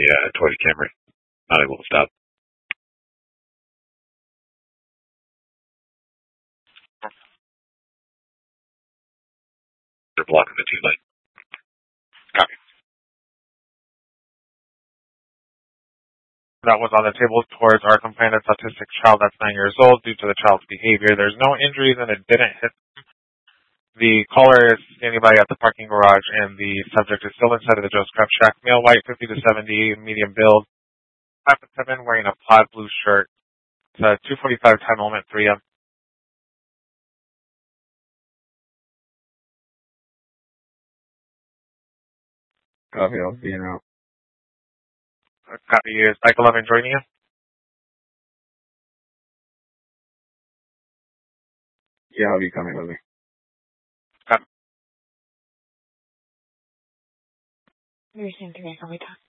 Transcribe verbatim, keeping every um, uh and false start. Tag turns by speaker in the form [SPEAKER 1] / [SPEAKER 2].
[SPEAKER 1] uh, Toyota Camry. Not able to stop. They're blocking the two lane. Copy.
[SPEAKER 2] That was on the table towards our complainant's autistic child that's nine years old due to the child's behavior. There's no injuries and it didn't hit. The caller is standing by at the parking garage and the subject is still inside of the Joe Scrap Shack. Male, white, fifty to seventy, medium build, five foot seven, wearing a plaid blue shirt. It's a two forty-five time element, three M.
[SPEAKER 3] Copy, I'll be in route.
[SPEAKER 2] Copy, is Mike eleven joining you?
[SPEAKER 3] Yeah, I'll be coming with me.
[SPEAKER 2] Copy.
[SPEAKER 4] You're saying to me, how we talk?